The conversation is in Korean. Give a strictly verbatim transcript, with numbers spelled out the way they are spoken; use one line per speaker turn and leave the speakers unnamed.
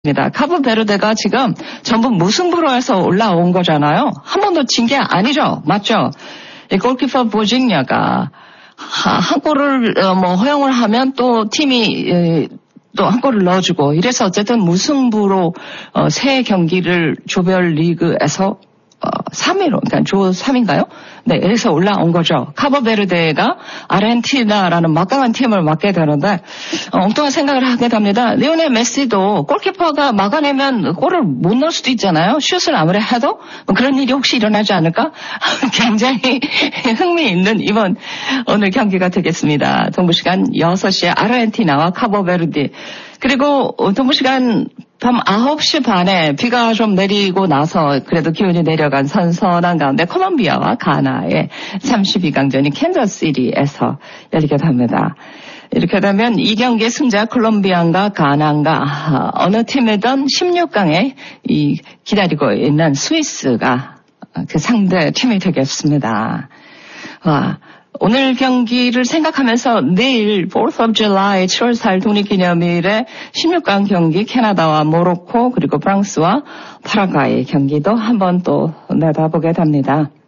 카보베르데가 지금 전부 무승부로 해서 올라온 거잖아요. 한 번도 진 게 아니죠. 맞죠? 이 골키퍼 보징야가 한 골을 뭐 허용을 하면 또 팀이 또 한 골을 넣어주고 이래서 어쨌든 무승부로 세 경기를 조별리그에서 삼 위로, 그러니까 조 삼 위인가요? 네, 여기서 올라온 거죠. 카보베르데가 아르헨티나라는 막강한 팀을 맡게 되는데 어, 엉뚱한 생각을 하게 됩니다. 리오넬 메시도 골키퍼가 막아내면 골을 못 넣을 수도 있잖아요. 슛을 아무리 해도 그런 일이 혹시 일어나지 않을까? 굉장히 흥미있는 이번 오늘 경기가 되겠습니다. 동부시간 여섯 시에 아르헨티나와 카보베르데. 그리고 동부시간 밤 아홉 시 반에 비가 좀 내리고 나서 그래도 기온이 내려간 선선한 가운데 콜롬비아와 가나의 삼십이 강전이 캔자스시티에서 열리게 됩니다. 이렇게 되면 이 경기의 승자 콜롬비아가 가나가 어느 팀이든 십육 강에 이 기다리고 있는 스위스가 그 상대 팀이 되겠습니다. 와. 오늘 경기를 생각하면서 내일 fourth of July 칠월 사일 독립기념일에 십육 강 경기 캐나다와 모로코 그리고 프랑스와 파라과이 경기도 한번 또 내다보게 됩니다.